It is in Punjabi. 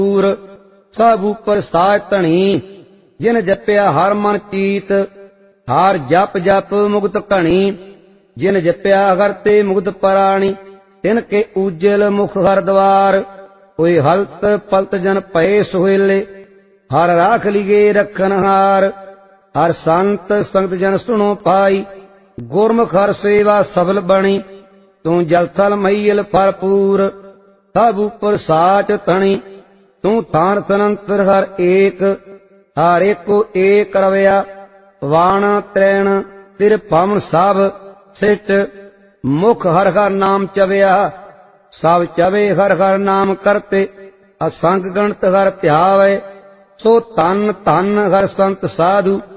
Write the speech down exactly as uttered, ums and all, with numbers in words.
ਭਰਪੂਰ। ਸਭ ਉਪਰ ਸਾਜ ਧਣੀ ਜਿਨ ਜਪਿਆ ਹਰ ਮਨ ਚੀਤ। ਹਾਰ ਜਪ ਜਪ ਮੁਕਤ ਘਣੀ ਜਿਨ ਜਪਿਆ ਹਰ ਤੇ ਮੁਕਤ ਪਰਾਣੀ। ਤਿਨ ਕੇ ਉਜਲ ਮੁਖ ਹਰ ਦਵਾਰ ਹੋਏ ਹਲਤ ਪਲਤ ਜਨ ਭਏ ਸੁਹੇਲੇ। ਹਰ ਰਾਖ ਲਿਗੇ ਰਖਨਹਾਰ ਹਰ ਸੰਤ ਸੰਗਤ ਜਨ ਸੁਣੋ ਪਾਈ। ਗੁਰਮੁਖ ਹਰ ਸੇਵਾ ਸਫਲ ਬਣੀ ਤੂੰ ਜਲ ਥਲ ਮਹੀਲ ਭਰਪੂਰ। ਸਭ ਉਪਰ ਸਾਚ ਧਣੀ ਤੂੰ ਥਾਨ ਸਨੰਤਰ ਹਰ ਏਕ। ਹਰ ਏਕੋ ਏਕ ਰਵਿਆ ਵਾਣ ਤ੍ਰੈਣ ਤਿਰ ਭਵਨ ਸਭ ਸਿਟ। ਮੁਖ ਹਰ ਹਰ ਨਾਮ ਚਵਿਆ ਸਭ ਚਵੇ ਹਰ ਹਰ ਨਾਮ ਕਰਤੇ। ਅਸੰਗ ਗਣਤ ਹਰ ਧਿਆਵੈ ਸੋ ਧਨ ਧਨ ਹਰ ਸੰਤ ਸਾਧੂ।